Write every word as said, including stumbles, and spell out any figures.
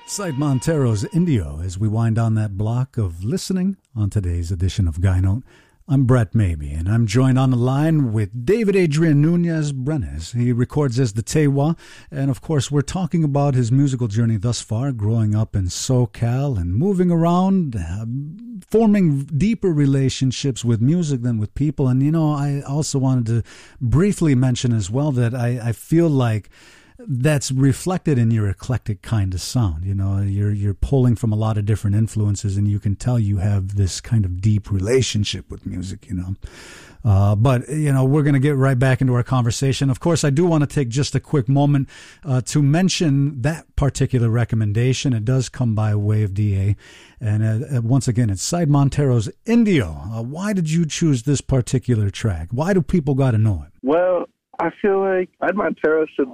Side Montero's Indio as we wind down that block of listening on today's edition of Guy Note. I'm Brett Maybe, and I'm joined on the line with David Adrian Nunez Brenes. He records as the Tewa, and of course we're talking about his musical journey thus far, growing up in SoCal and moving around, uh, forming deeper relationships with music than with people. And, you know, I also wanted to briefly mention as well that I, I feel like that's reflected in your eclectic kind of sound. You know, you're you're pulling from a lot of different influences, and you can tell you have this kind of deep relationship with music, you know. Uh, but, you know, we're going to get right back into our conversation. Of course, I do want to take just a quick moment uh, to mention that particular recommendation. It does come by way of D A. And uh, once again, it's Side Montero's Indio. Uh, why did you choose this particular track? Why do people got to know it? Well, I feel like Ed Montero should